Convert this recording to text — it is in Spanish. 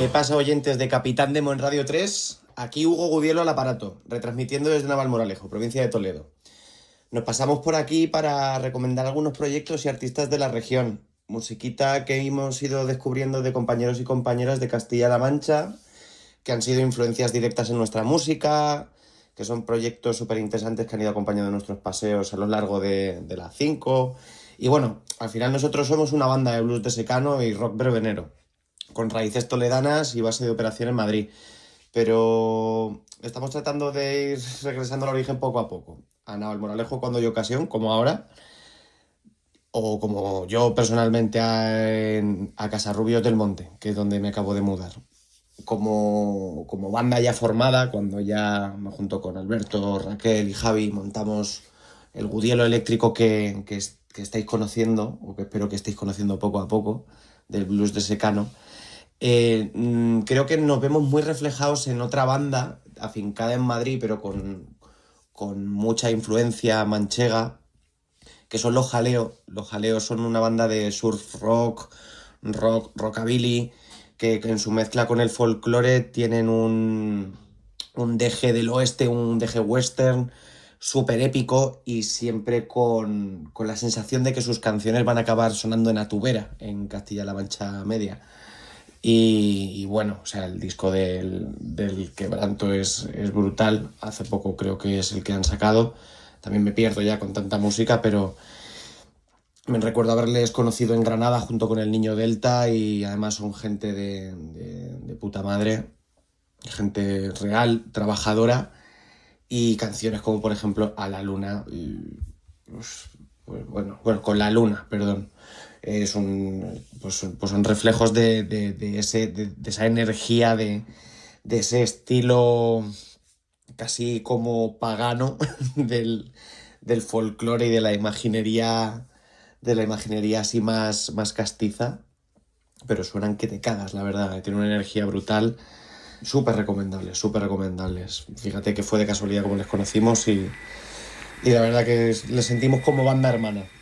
¿Qué pasa, oyentes de Capitán Demo en Radio 3? Aquí Hugo Gudielo al aparato, retransmitiendo desde Navalmoral, provincia de Toledo. Nos pasamos por aquí para recomendar algunos proyectos y artistas de la región. Musiquita que hemos ido descubriendo de compañeros y compañeras de Castilla-La Mancha, que han sido influencias directas en nuestra música, que son proyectos súper interesantes que han ido acompañando nuestros paseos a lo largo de la 5. Y bueno, al final nosotros somos una banda de blues de secano y rock verbenero, con raíces toledanas y base de operación en Madrid. Pero estamos tratando de ir regresando al origen poco a poco. A Navalmoral cuando hay ocasión, como ahora, o como yo personalmente a Casarrubios del Monte, que es donde me acabo de mudar. Como banda ya formada, cuando ya me junto con Alberto, Raquel y Javi, montamos el Gudielo eléctrico que estáis conociendo, o que espero que estéis conociendo poco a poco, del blues de secano. Creo que nos vemos muy reflejados en otra banda afincada en Madrid, pero con mucha influencia manchega, que son Los Jaleo. Los Jaleos son una banda de surf rock, rockabilly, que en su mezcla con el folclore tienen un deje del oeste, un deje western súper épico, y siempre con la sensación de que sus canciones van a acabar sonando en Atubera, en Castilla-La Mancha Media. Y bueno, o sea, el disco del Quebranto es brutal. Hace poco creo que es el que han sacado. También me pierdo ya con tanta música, pero me recuerdo haberles conocido en Granada junto con el Niño Delta, y además son gente de puta madre, gente real, trabajadora, y canciones como por ejemplo A la Luna, bueno, con La Luna, perdón. Son reflejos de esa energía, de ese estilo casi como pagano del folclore y de la imaginería así más castiza, pero suenan que te cagas, la verdad. Tiene una energía brutal. Súper recomendables, súper recomendables. Fíjate que fue de casualidad como les conocimos, y la verdad que les sentimos como banda hermana.